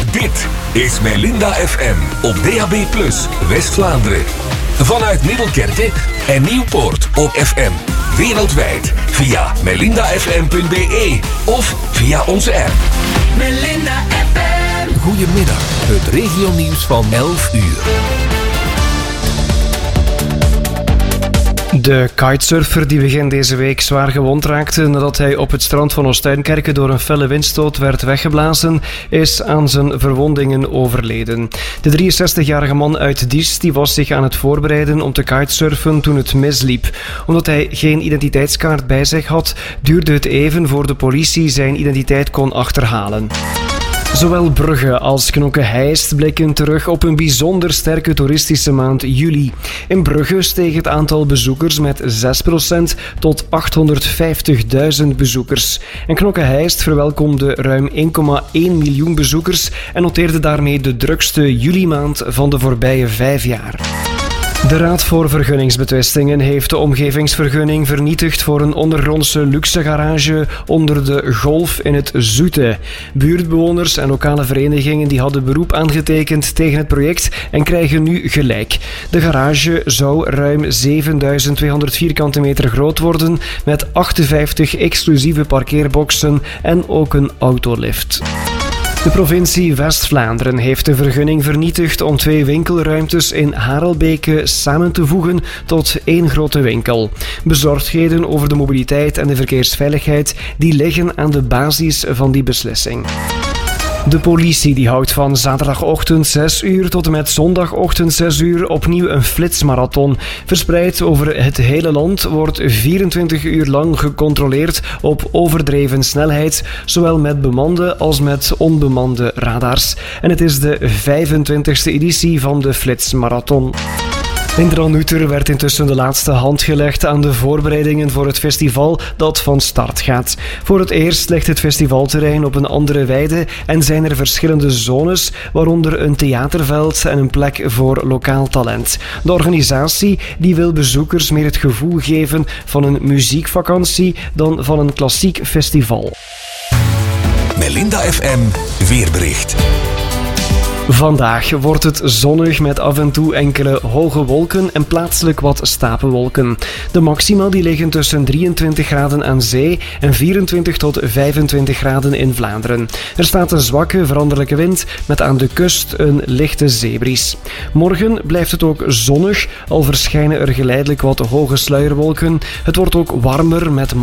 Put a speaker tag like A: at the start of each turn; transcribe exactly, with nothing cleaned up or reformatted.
A: Dit is Melinda F M op D A B plus, West-Vlaanderen. Vanuit Middelkerke en Nieuwpoort op F M. Wereldwijd via melinda f m punt b e of via onze app.
B: Melinda F M.
A: Goedemiddag, het regionieuws van elf uur.
C: De kitesurfer die begin deze week zwaar gewond raakte nadat hij op het strand van Oostuinkerke door een felle windstoot werd weggeblazen, is aan zijn verwondingen overleden. De drieënzestigjarige man uit Diest die was zich aan het voorbereiden om te kitesurfen toen het misliep. Omdat hij geen identiteitskaart bij zich had, duurde het even voor de politie zijn identiteit kon achterhalen. Zowel Brugge als Knokke-Heist blikken terug op een bijzonder sterke toeristische maand juli. In Brugge steeg het aantal bezoekers met zes procent tot achthonderdvijftigduizend bezoekers. En Knokke-Heist verwelkomde ruim één komma één miljoen bezoekers en noteerde daarmee de drukste juli-maand van de voorbije vijf jaar. De Raad voor Vergunningsbetwistingen heeft de omgevingsvergunning vernietigd voor een ondergrondse luxe garage onder de Golf in het Zoete. Buurtbewoners en lokale verenigingen die hadden beroep aangetekend tegen het project en krijgen nu gelijk. De garage zou ruim zevenduizend tweehonderd vierkante meter groot worden met achtenvijftig exclusieve parkeerboxen en ook een autolift. De provincie West-Vlaanderen heeft de vergunning vernietigd om twee winkelruimtes in Harelbeke samen te voegen tot één grote winkel. Bezorgdheden over de mobiliteit en de verkeersveiligheid die liggen aan de basis van die beslissing. De politie die houdt van zaterdagochtend zes uur tot en met zondagochtend zes uur opnieuw een flitsmarathon. Verspreid over het hele land wordt vierentwintig uur lang gecontroleerd op overdreven snelheid, zowel met bemande als met onbemande radars. En het is de vijfentwintigste editie van de flitsmarathon. In Dranouter werd intussen de laatste hand gelegd aan de voorbereidingen voor het festival dat van start gaat. Voor het eerst ligt het festivalterrein op een andere weide en zijn er verschillende zones, waaronder een theaterveld en een plek voor lokaal talent. De organisatie die wil bezoekers meer het gevoel geven van een muziekvakantie dan van een klassiek festival.
A: Melinda F M weerbericht.
C: Vandaag wordt het zonnig met af en toe enkele hoge wolken en plaatselijk wat stapelwolken. De maxima die liggen tussen drieëntwintig graden aan zee en vierentwintig tot vijfentwintig graden in Vlaanderen. Er staat een zwakke veranderlijke wind met aan de kust een lichte zeebries. Morgen blijft het ook zonnig, al verschijnen er geleidelijk wat hoge sluierwolken. Het wordt ook warmer met